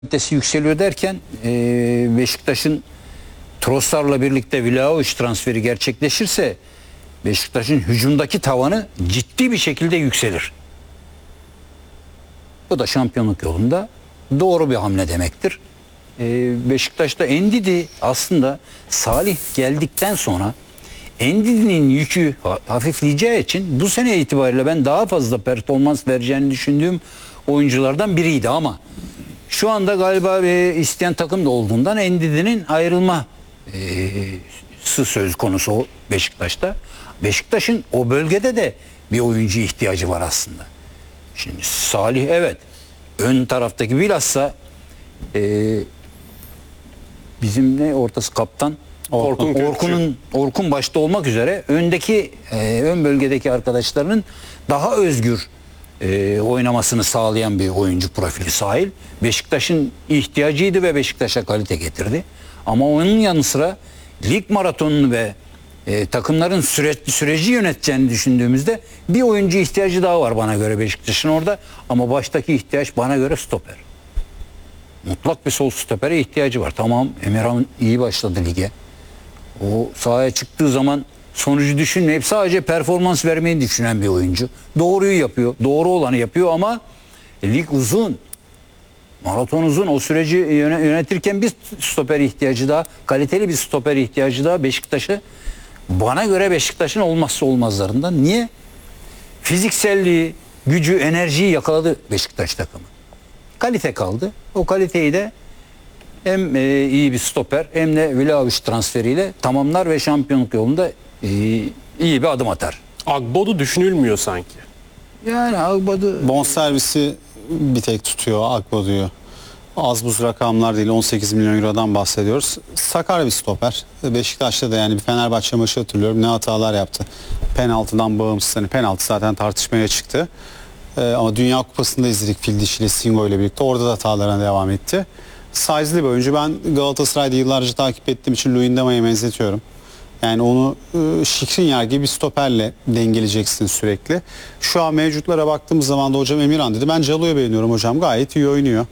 kalitesi yükseliyor derken Beşiktaş'ın Trossard'la birlikte Vlahovic transferi gerçekleşirse Beşiktaş'ın hücumdaki tavanı ciddi bir şekilde yükselir. Bu da şampiyonluk yolunda doğru bir hamle demektir. Beşiktaş'ta Ndidi aslında Salih geldikten sonra Ndidi'nin yükü hafifleyeceği için bu sene itibariyle ben daha fazla performans vereceğini düşündüğüm oyunculardan biriydi ama şu anda galiba isteyen takım da olduğundan Ndidi'nin ayrılması söz konusu Beşiktaş'ta. Beşiktaş'ın o bölgede de bir oyuncu ihtiyacı var aslında. Şimdi Salih evet ön taraftaki bilhassa bizim ne ortası kaptan Orkun başta olmak üzere öndeki ön bölgedeki arkadaşlarının daha özgür oynamasını sağlayan bir oyuncu profili sahil. Beşiktaş'ın ihtiyacıydı ve Beşiktaş'a kalite getirdi. Ama onun yanı sıra lig maratonunu ve takımların süreci yöneteceğini düşündüğümüzde bir oyuncu ihtiyacı daha var bana göre Beşiktaş'ın orada. Ama baştaki ihtiyaç bana göre stoper. Mutlak bir sol stopere ihtiyacı var. Tamam, Emirhan iyi başladı lige. O sahaya çıktığı zaman sonucu düşünmeyip sadece performans vermeyi düşünen bir oyuncu. Doğruyu yapıyor, doğru olanı yapıyor ama lig uzun. Maraton uzun. O süreci yönetirken bir stoper ihtiyacı daha, kaliteli bir stoper ihtiyacı daha Beşiktaş'a. Bana göre Beşiktaş'ın olmazsa olmazlarından. Niye? Fizikselliği, gücü, enerjiyi yakaladı Beşiktaş takımı. Kalite kaldı. O kaliteyi de hem iyi bir stoper hem de Vlahovic transferiyle tamamlar ve şampiyonluk yolunda iyi bir adım atar. Agbodu düşünülmüyor sanki. Yani Agbodu bonservisi bir tek tutuyor Agbodu'yu. Az buz rakamlar değil, 18 milyon eurodan bahsediyoruz. Sakar bir stoper. Beşiktaş'ta da yani bir Fenerbahçe maçı hatırlıyorum. Ne hatalar yaptı. Penaltıdan bağımsız. Hani penaltı zaten tartışmaya çıktı. Ama Dünya Kupası'nda izledik fil dişiyle Singo ile birlikte. Orada da hatalarına devam etti. Size'lı bir oyuncu. Ben Galatasaray'da yıllarca takip ettiğim için Luyendama'ya benzetiyorum. Yani onu Skriniar gibi bir stoperle dengeleyeceksin sürekli. Şu an mevcutlara baktığımız zaman da hocam Emirhan dedi. Ben Calo'yu beğeniyorum hocam. Gayet iyi oynuyor.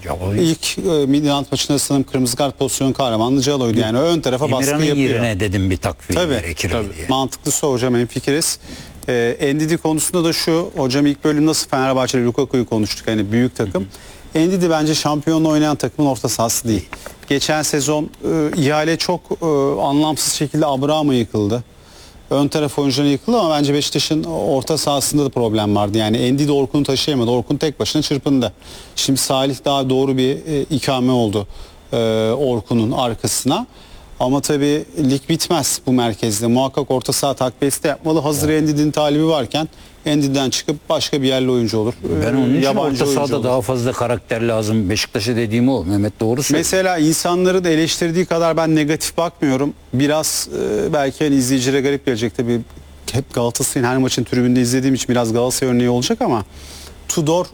İlk Midland maçında sanırım kırmızı kart pozisyonu kahramanlı Calo'ydu. Yani ön tarafa baskı yapıyor. Emirhan'ın yerine dedim bir takviye gerekir diye. Mantıklısı hocam, hemfikiriz. Ndidi konusunda da şu, hocam ilk bölüm nasıl Fenerbahçe ile Lukaku'yu konuştuk, hani büyük takım. Ndidi bence şampiyonla oynayan takımın orta sahası değil. Geçen sezon ihale çok anlamsız şekilde Abraham'a yıkıldı. Ön taraf oyuncularına yıkıldı ama bence Beşiktaş'ın orta sahasında da problem vardı. Yani Ndidi Orkun'u taşıyamadı. Orkun tek başına çırpındı. Şimdi Salih daha doğru bir ikame oldu Orkun'un arkasına. Ama tabii lig bitmez bu merkezde. Muhakkak orta saha takviyesi de yapmalı. Hazır Ndidi'nin talibi varken Ndidi'den çıkıp başka bir yerli oyuncu olur. Ben onun için orta sahada daha fazla karakter lazım. Beşiktaş'a dediğim o. Mehmet doğru söylüyor. Mesela insanları da eleştirdiği kadar ben negatif bakmıyorum. Biraz belki hani izleyicilere garip gelecek tabii. Hep Galatasaray'ın her maçın tribünde izlediğim için biraz Galatasaray örneği olacak ama Tudor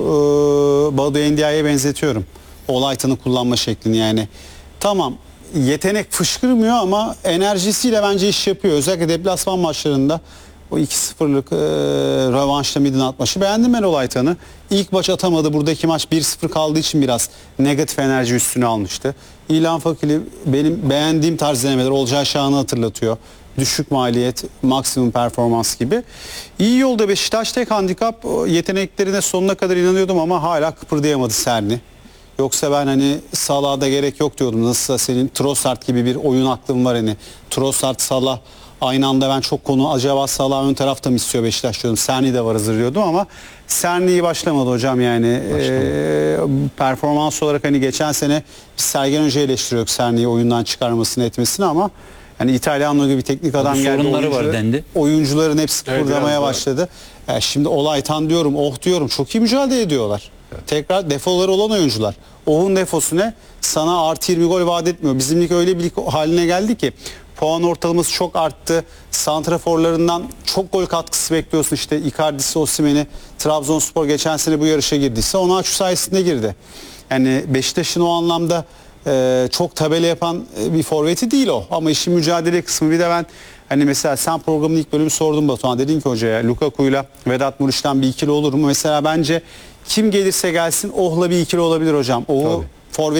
Badu Endia'ya benzetiyorum. Olaytan'ı kullanma şeklini yani. Tamam, yetenek fışkırmıyor ama enerjisiyle bence iş yapıyor. Özellikle deplasman maçlarında o 2-0'lık rövanşla Midland maçı beğendim ben Olaytan'ı. İlk maç atamadı. Buradaki maç 1-0 kaldığı için biraz negatif enerji üstüne almıştı. İlhan Fakili benim beğendiğim tarz denemeler. Olcay Şahan'ı hatırlatıyor. Düşük maliyet, maksimum performans gibi. İyi yolda Beşiktaş, tek handikap yeteneklerine sonuna kadar inanıyordum ama hala kıpırdayamadı Serni. Yoksa ben hani Salah'a da gerek yok diyordum. Nasılsa senin Trossard gibi bir oyun aklım var hani. Trossard, Salah aynı anda ben çok konu acaba Salah ön tarafta mı istiyor Beşiktaş diyordum. Serni de var hazır diyordum ama Serni iyi başlamadı hocam yani. Performans olarak hani geçen sene biz Sergen Hoca'yı eleştiriyorduk Serni'yi oyundan çıkarmasını etmesini ama yani İtalyanlı gibi bir teknik adam geldi. Oyuncuların hepsi kıpırdamaya başladı. Şimdi Olaytan diyorum, diyorum. Çok iyi mücadele ediyorlar. Evet. Tekrar defoları olan oyuncular. Oh'un defosu ne? Sana artı 20 gol vaat etmiyor. Bizim lig öyle bir lig haline geldi ki puan ortalaması çok arttı. Santraforlarından çok gol katkısı bekliyorsun. İşte Icardi'si, Osimhen'i, Trabzonspor geçen sene bu yarışa girdiyse Onaçu sayesinde girdi. Yani Beşiktaş'ın o anlamda çok tabela yapan bir forveti değil o. Ama işin mücadele kısmı bir de ben hani mesela sen programın ilk bölümü sordun Batuhan. Dedin ki hocaya Lukaku'yla Vedat Muriç'ten bir ikili olur mu? Mesela bence kim gelirse gelsin Oh'la bir ikili olabilir hocam. Oh'u forvet